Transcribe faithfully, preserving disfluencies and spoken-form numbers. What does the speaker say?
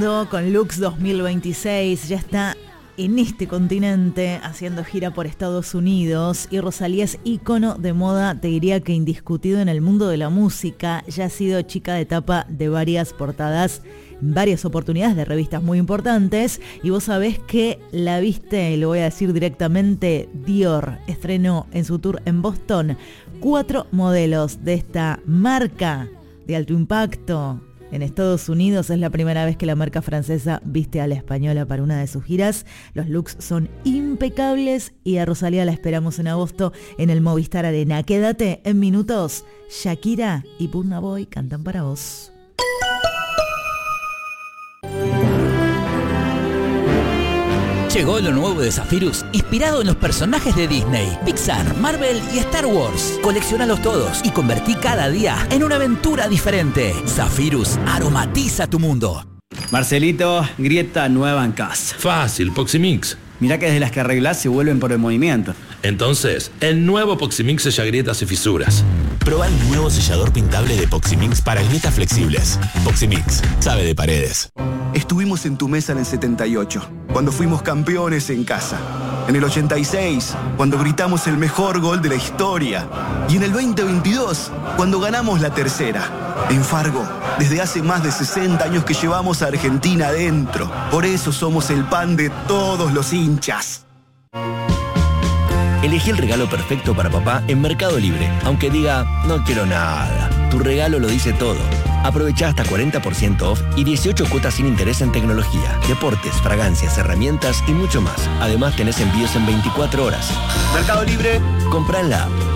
mundo con Lux dos mil veintiséis. Ya está en este continente haciendo gira por Estados Unidos y Rosalía es ícono de moda, te diría que indiscutido en el mundo de la música. Ya ha sido chica de tapa de varias portadas, varias oportunidades de revistas muy importantes, y vos sabés que la viste, lo voy a decir directamente, Dior estrenó en su tour en Boston cuatro modelos de esta marca de alto impacto en Estados Unidos. Es la primera vez que la marca francesa viste a la española para una de sus giras. Los looks son impecables y a Rosalía la esperamos en agosto en el Movistar Arena. Quédate en minutos. Shakira y Burna Boy cantan para vos. Llegó lo nuevo de Zephyrus, inspirado en los personajes de Disney, Pixar, Marvel y Star Wars. Coleccionalos todos y convertí cada día en una aventura diferente. Zephyrus aromatiza tu mundo. Marcelito, grieta nueva en casa. Fácil, Poximix. Mirá que desde las que arreglás se vuelven por el movimiento. Entonces, el nuevo Poximix sella grietas y fisuras. Probá el nuevo sellador pintable de Poximix para grietas flexibles. Poximix, sabe de paredes. Estuvimos en tu mesa en el setenta y ocho, cuando fuimos campeones en casa. En el ochenta y seis, cuando gritamos el mejor gol de la historia. Y en el veinte veintidós, cuando ganamos la tercera. En Fargo, desde hace más de sesenta años que llevamos a Argentina adentro. Por eso somos el pan de todos los hinchas. Elegí el regalo perfecto para papá en Mercado Libre, aunque diga, no quiero nada. Tu regalo lo dice todo. Aprovechá hasta cuarenta por ciento off y dieciocho cuotas sin interés en tecnología, deportes, fragancias, herramientas y mucho más. Además tenés envíos en veinticuatro horas. Mercado Libre, comprá en la app.